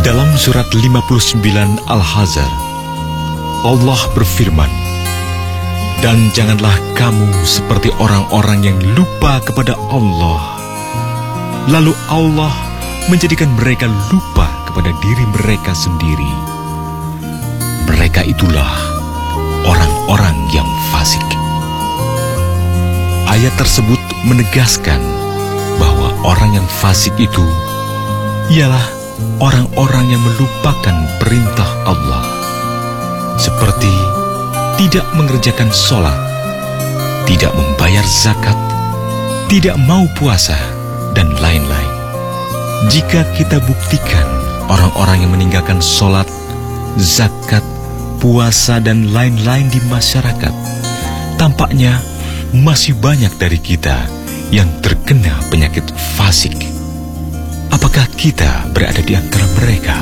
Dalam surat 59 Al-Hazr, Allah berfirman, "Dan janganlah kamu seperti orang-orang yang lupa kepada Allah, lalu Allah menjadikan mereka lupa kepada diri mereka sendiri. Mereka itulah orang-orang yang fasik." Ayat tersebut menegaskan bahwa orang yang fasik itu ialah orang-orang yang melupakan perintah Allah, seperti tidak mengerjakan sholat, tidak membayar zakat, tidak mau puasa, dan lain-lain. Jika kita buktikan orang-orang yang meninggalkan sholat, zakat, puasa, dan lain-lain di masyarakat, tampaknya masih banyak dari kita yang terkena penyakit fasik. Apakah kita berada di antara mereka?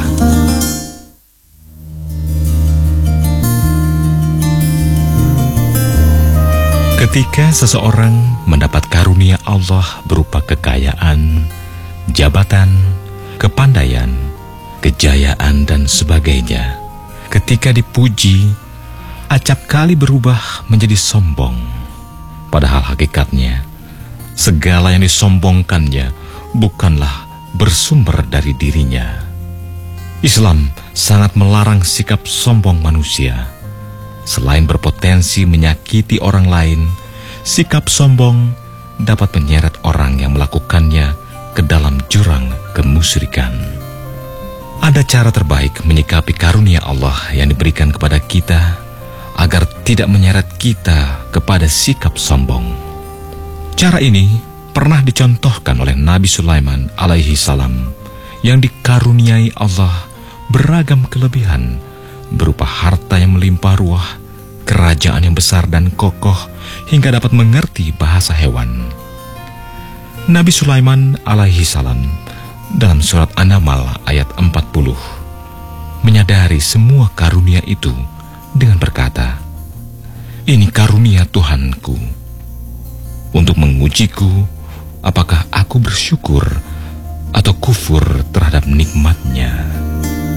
Ketika seseorang mendapat karunia Allah berupa kekayaan, jabatan, kepandaian, kejayaan, dan sebagainya, ketika dipuji, acap kali berubah menjadi sombong. Padahal hakikatnya, segala yang disombongkannya bukanlah bersumber dari dirinya. Islam sangat melarang sikap sombong manusia. Selain berpotensi menyakiti orang lain, sikap sombong dapat menyeret orang yang melakukannya ke dalam jurang kemusyrikan. Ada cara terbaik menyikapi karunia Allah yang diberikan kepada kita agar tidak menyeret kita kepada sikap sombong. Cara ini pernah dicontohkan oleh Nabi Sulaiman alaihi salam yang dikaruniai Allah beragam kelebihan berupa harta yang melimpah ruah, kerajaan yang besar dan kokoh hingga dapat mengerti bahasa hewan. Nabi Sulaiman alaihi salam dalam surat An-Naml ayat 40 menyadari semua karunia itu dengan berkata, "Ini karunia Tuhanku untuk mengujiku apakah aku bersyukur atau kufur terhadap nikmat-Nya."